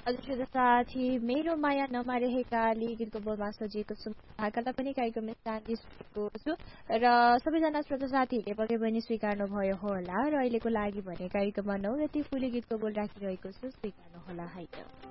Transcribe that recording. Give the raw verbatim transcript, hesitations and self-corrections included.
हजुर श्रोता साथी मेरो माया नमारेका गीतको बोलमा सजिएको छु ढाकालाई पनि कार्यक्रममा स्थान दिइसकेको छु र सबैजना श्रोता साथीहरूले पक्कै पनि स्वीकार्नु भयो होला र अहिलेको लागि भने कार्यक्रममा नौ यति फुली गीतको बोल राखिरहेको छु स्वीकार्नु होला है त।